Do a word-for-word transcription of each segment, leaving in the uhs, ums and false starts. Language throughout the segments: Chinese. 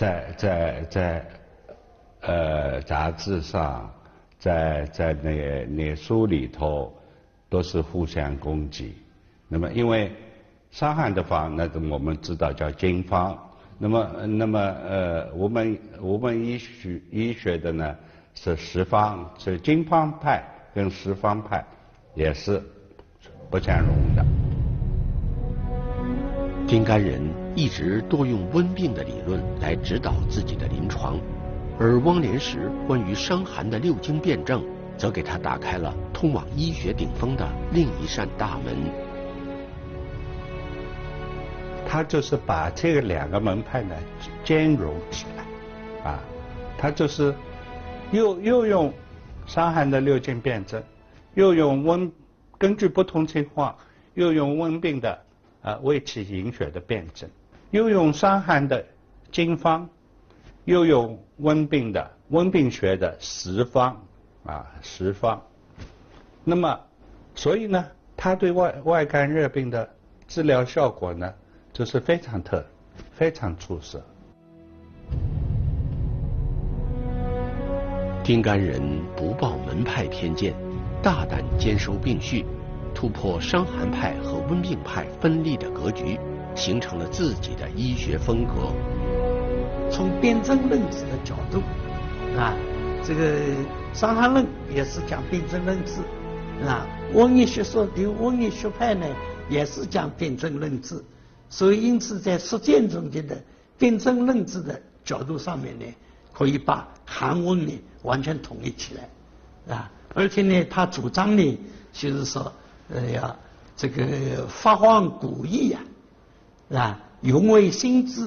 在在在呃杂志上，在在那个那个书里头，都是互相攻击。那么因为伤寒的方，那我们知道叫经方。那么那么呃，我们我们医学医学的呢是十方，是经方派跟十方派也是不相容的。 丁甘人一直多用温病的理论来指导自己的临床，而汪连石关于伤寒的六经辩证，则给他打开了通往医学顶峰的另一扇大门。 他就是把这个两个门派呢兼容起来，啊，他就是又又用伤寒的六经辩证，又用温根据不同情况，又用温病的啊卫气营血的辩证，又用伤寒的经方，又用温病的温病学的十方啊十方。那么，所以呢，他对外外感热病的治疗效果呢，就是非常特，非常出色。 丁甘人不抱门派偏见，大胆兼收并蓄，突破伤寒派和温病派分立的格局，形成了自己的医学风格。 从辨证论治的角度，啊，这个伤寒论也是讲辨证论治，啊，温医学说的温医学派呢，也是讲辨证论治。所以，因此在实践中间的辨证论治的角度上面呢，可以把寒温呢完全统一起来，啊，而且呢，他主张呢，就是说，呃，要这个发扬古意呀，啊，永为新知。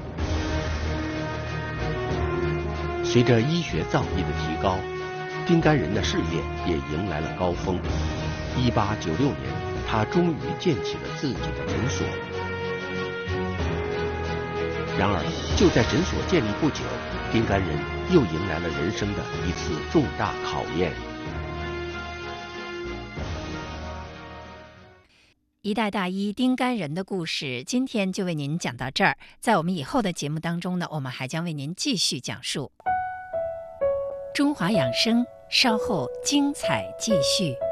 随着医学造诣的提高，丁甘人的事业也迎来了高峰。一八九六年，他终于建起了自己的诊所。然而，就在诊所建立不久，丁甘人又迎来了人生的一次重大考验。 一代大医丁甘人的故事，今天就为您讲到这儿。在我们以后的节目当中呢，我们还将为您继续讲述。中华养生，稍后精彩继续。